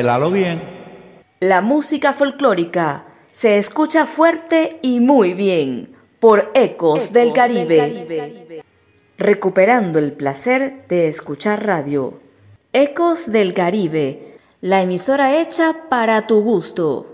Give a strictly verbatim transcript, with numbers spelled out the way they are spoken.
pélalo bien. La música folclórica se escucha fuerte y muy bien por Ecos, Ecos del, Caribe. del Caribe. Recuperando el placer de escuchar radio. Ecos del Caribe, la emisora hecha para tu gusto.